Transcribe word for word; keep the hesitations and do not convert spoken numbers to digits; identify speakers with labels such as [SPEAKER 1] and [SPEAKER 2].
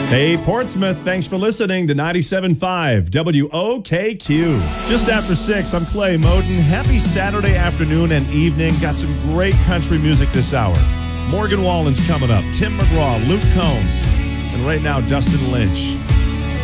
[SPEAKER 1] Hey, Portsmouth, thanks for listening to ninety-seven point five W O K Q. Just after six, I'm Clay Moden. Happy Saturday afternoon and evening. Got some great country music this hour. Morgan Wallen's coming up, Tim McGraw, Luke Combs, and right now, Dustin Lynch.